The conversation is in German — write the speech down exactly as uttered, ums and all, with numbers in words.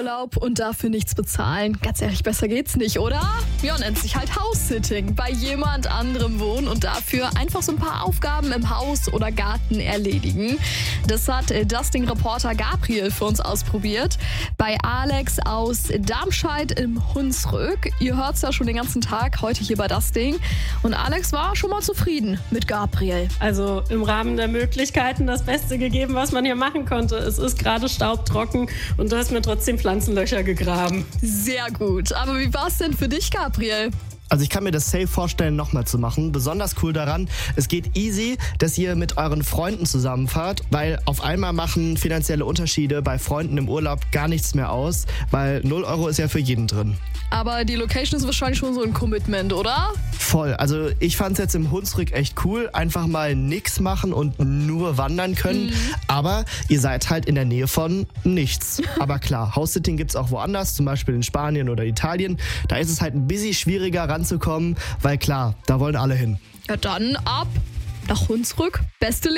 Urlaub und dafür nichts bezahlen. Ganz ehrlich, besser geht's nicht, oder? Ja, nennt sich halt House-Sitting. Bei jemand anderem wohnen und dafür einfach so ein paar Aufgaben im Haus oder Garten erledigen. Das hat Dusting-Reporter Gabriel für uns ausprobiert. Bei Alex aus Darmscheid im Hunsrück. Ihr hört's ja schon den ganzen Tag heute hier bei Dusting. Und Alex war schon mal zufrieden mit Gabriel. Also im Rahmen der Möglichkeiten das Beste gegeben, was man hier machen konnte. Es ist gerade staubtrocken und du hast mir trotzdem Pflanzenlöcher gegraben. Sehr gut. Aber wie war's denn für dich, Gabriel? Also ich kann mir das safe vorstellen, nochmal zu machen. Besonders cool daran, es geht easy, dass ihr mit euren Freunden zusammenfahrt, weil auf einmal machen finanzielle Unterschiede bei Freunden im Urlaub gar nichts mehr aus, weil null Euro ist ja für jeden drin. Aber die Location ist wahrscheinlich schon so ein Commitment, oder? Voll. Also ich fand es jetzt im Hunsrück echt cool, einfach mal nix machen und nur wandern können. Mhm. Aber ihr seid halt in der Nähe von nichts. Aber klar, House-Sitting gibt's auch woanders, zum Beispiel in Spanien oder Italien. Da ist es halt ein bisschen schwieriger ranzukommen, weil klar, da wollen alle hin. Ja, dann ab nach Hunsrück. Beste